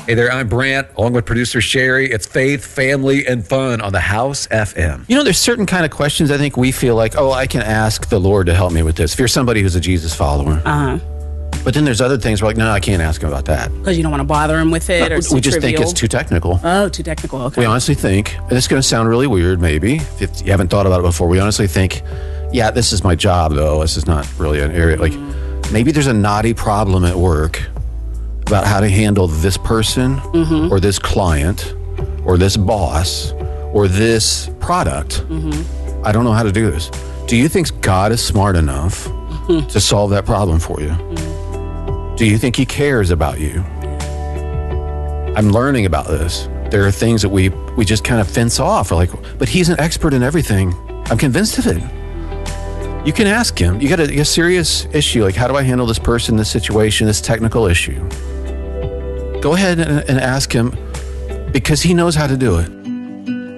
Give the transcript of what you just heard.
Hey there, I'm Brant, along with producer Sherry. It's faith, family, and fun on the House FM. You know, there's certain kind of questions I think we feel like, oh, I can ask the Lord to help me with this. If you're somebody who's a Jesus follower. But then there's other things we're like, no, I can't ask him about that. Because you don't want to bother him with it, or it's we just trivial. think it's too technical. Oh, too technical, okay. We honestly think, and it's going to sound really weird maybe, if you haven't thought about it before, we honestly think, yeah, this is my job though. This is not really an area. Like, maybe there's a knotty problem at work about how to handle this person or this client or this boss or this product. I don't know how to do this. Do you think God is smart enough to solve that problem for you? Do you think he cares about you? I'm learning about this. There are things that we just kind of fence off. We're like, but he's an expert in everything. I'm convinced of it. You can ask him. You got a serious issue. Like, how do I handle this person, this situation, this technical issue? Go ahead and ask him, because he knows how to do it.